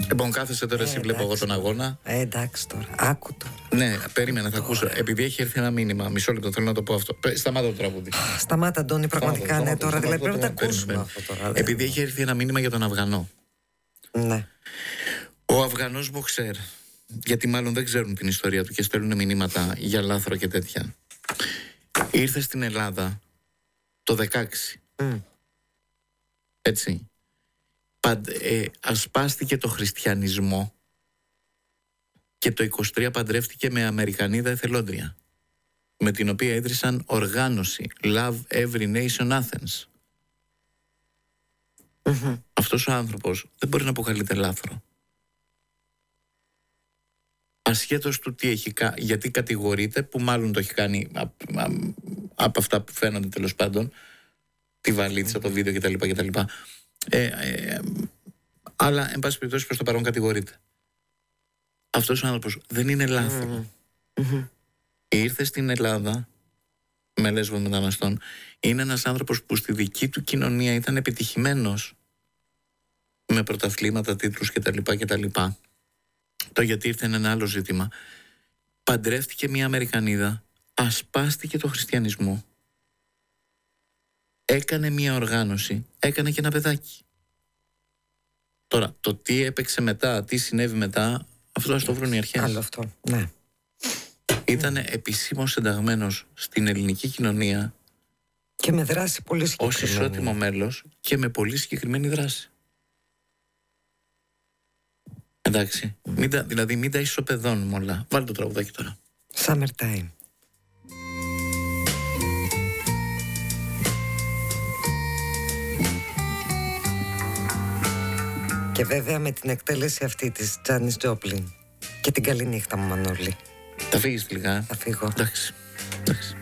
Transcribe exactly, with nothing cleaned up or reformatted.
Λοιπόν, κάθεσαι τώρα, Ε, εσύ βλέπω εγώ τον αγώνα. Ε, εντάξει τώρα, άκου τώρα. Ναι, περίμενα, θα ακούσω. Επειδή έχει έρθει ένα μήνυμα, μισό λεπτό θέλω να το πω αυτό. Πε- Σταμάτα το τραγούδι. Σταμάτα, Αντώνη, πραγματικά, Σταμάτα, ναι, σταμάτα, τώρα. Δηλαδή σταμάτα, πρέπει να τα σταμάτα, ακούσουμε περίμενε. αυτό τώρα. Επειδή έχει έρθει ένα μήνυμα για τον Αφγανό. Ναι. Ο Αφγανός μποξέρ, γιατί μάλλον δεν ξέρουν την ιστορία του και στέλνουν μηνύματα για λάθρο και τέτοια. Ήρθε στην Ελλάδα το δεκαέξι. Mm. Έτσι. Παντ, ε, ασπάστηκε το χριστιανισμό και το είκοσι τρία παντρεύτηκε με Αμερικανίδα εθελόντρια, με την οποία ίδρυσαν οργάνωση Love Every Nation Athens. Mm-hmm. Αυτός ο άνθρωπος δεν μπορεί να αποκαλείται λάθρο. Ασχέτως του τι έχει κάνει, γιατί κατηγορείται, που μάλλον το έχει κάνει από, από αυτά που φαίνονται τέλος πάντων, τη βαλίτσα, το βίντεο κτλ. κτλ. Ε, ε, αλλά, εν πάση περιπτώσει, προς το παρόν κατηγορείται. Αυτός ο άνθρωπος δεν είναι λάθρο. Mm-hmm. Ήρθε στην Ελλάδα με λέσβο μεταναστών. Είναι ένας άνθρωπος που στη δική του κοινωνία ήταν επιτυχημένος με πρωταθλήματα, τίτλους κτλ. κτλ. Το γιατί ήρθε είναι ένα άλλο ζήτημα. Παντρεύτηκε μια Αμερικανίδα, ασπάστηκε το χριστιανισμό, έκανε μια οργάνωση, έκανε και ένα παιδάκι. Τώρα, το τι έπαιξε μετά, τι συνέβη μετά, αυτό ας το βρουν οι αρχές. Άλλο αυτό, ναι. Ήταν επισήμως ενταγμένος στην ελληνική κοινωνία και με δράση πολύ συγκεκριμένη. Ως ισότιμο μέλος και με πολύ συγκεκριμένη δράση. Εντάξει. Mm. Μην τα, δηλαδή μην τα ισοπεδώνουμε όλα. Βάλτε το τραγουδάκι τώρα. Summertime. Και βέβαια με την εκτέλεση αυτή της Τζάνις Τζόπλιν. Και την καλή νύχτα μου, Μανώλη. Θα φύγεις λίγα. Θα φύγω. Εντάξει. Εντάξει.